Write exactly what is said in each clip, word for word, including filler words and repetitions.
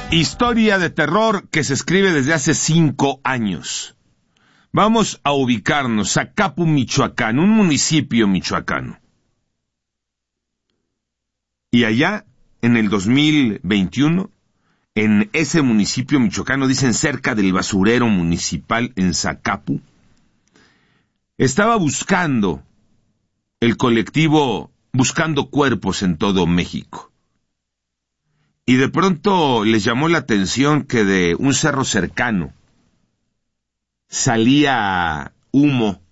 Historia de terror que se escribe desde hace cinco años. Vamos a ubicarnos, Zacapu, Michoacán, un municipio michoacano. Y allá, en el dos mil veintiuno, en ese municipio michoacano, dicen cerca del basurero municipal en Zacapu, estaba buscando el colectivo Buscando Cuerpos en todo México. Y de pronto les llamó la atención que de un cerro cercano salía humo.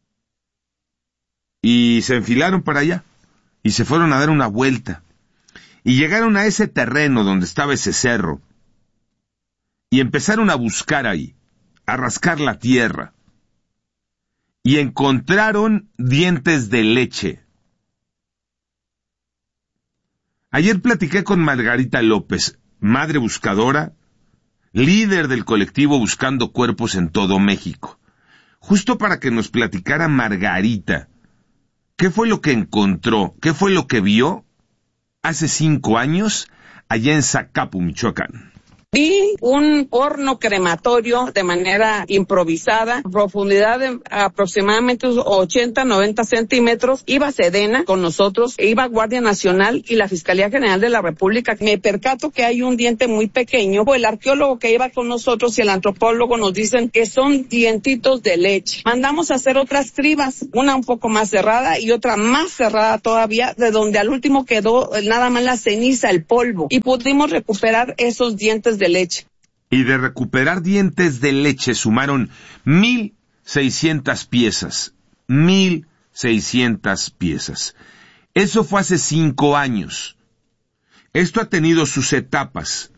Y se enfilaron para allá y se fueron a dar una vuelta. Y llegaron a ese terreno donde estaba ese cerro. Y empezaron a buscar ahí, a rascar la tierra. Y encontraron dientes de leche. Ayer platiqué con Margarita López, madre buscadora, líder del colectivo Buscando Cuerpos en todo México, justo para que nos platicara Margarita qué fue lo que encontró, qué fue lo que vio hace cinco años allá en Zacapu, Michoacán. Vi un horno crematorio de manera improvisada, profundidad de aproximadamente ochenta, noventa centímetros. Iba Sedena con nosotros, iba Guardia Nacional y la Fiscalía General de la República. Me percato que hay un diente muy pequeño. El arqueólogo que iba con nosotros y el antropólogo nos dicen que son dientitos de leche. Mandamos a hacer otras cribas, una un poco más cerrada y otra más cerrada todavía, de donde al último quedó nada más la ceniza, el polvo, y pudimos recuperar esos dientes de leche. Y de recuperar dientes de leche sumaron mil seiscientas piezas. Mil seiscientas piezas. Eso fue hace cinco años. Esto ha tenido sus etapas.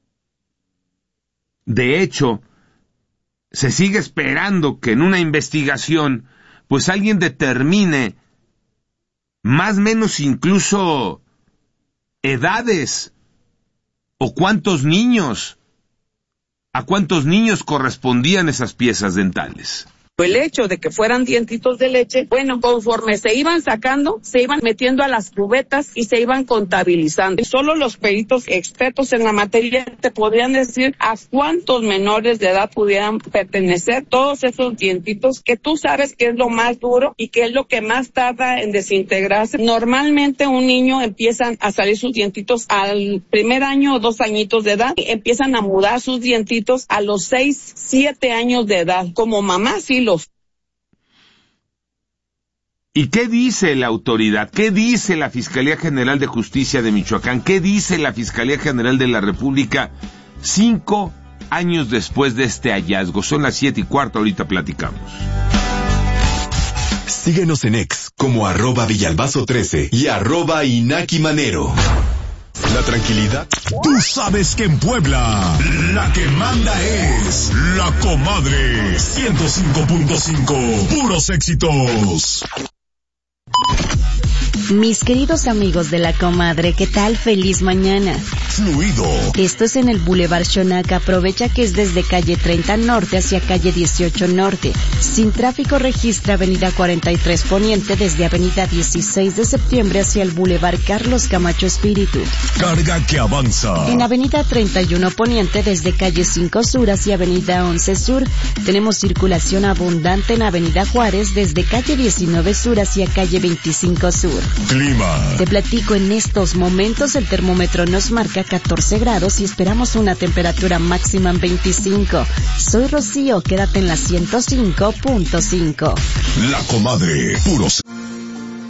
De hecho, se sigue esperando que en una investigación, pues alguien determine más o menos incluso edades. ¿O cuántos niños? ¿A cuántos niños correspondían esas piezas dentales? El hecho de que fueran dientitos de leche, bueno, conforme se iban sacando, se iban metiendo a las cubetas y se iban contabilizando. Y solo los peritos expertos en la materia te podrían decir a cuántos menores de edad pudieran pertenecer todos esos dientitos, que tú sabes que es lo más duro y que es lo que más tarda en desintegrarse. Normalmente un niño empiezan a salir sus dientitos al primer año o dos añitos de edad, y empiezan a mudar sus dientitos a los seis, siete años de edad. Como mamá sí lo. ¿Y qué dice la autoridad? ¿Qué dice la Fiscalía General de Justicia de Michoacán? ¿Qué dice la Fiscalía General de la República cinco años después de este hallazgo? Son las siete y cuarto, ahorita platicamos. Síguenos en X como arroba Villalbazo trece y arroba Inaki Manero. La tranquilidad. Tú sabes que en Puebla la que manda es La Comadre. ciento cinco punto cinco, puros éxitos. Mis queridos amigos de La Comadre, ¿qué tal? Feliz mañana. Fluido. Esto es en el Boulevard Xonaca. Aprovecha que es desde calle treinta Norte hacia calle dieciocho Norte. Sin tráfico registra avenida cuarenta y tres Poniente desde avenida dieciséis de septiembre hacia el Boulevard Carlos Camacho Espíritu. Carga que avanza. En avenida treinta y uno Poniente desde calle cinco Sur hacia avenida once Sur. Tenemos circulación abundante en avenida Juárez desde calle diecinueve Sur hacia calle veinticinco Sur. Clima. Te platico, en estos momentos el termómetro nos marca catorce grados y esperamos una temperatura máxima en veinticinco. Soy Rocío, quédate en la ciento cinco punto cinco. La Comadre, puros.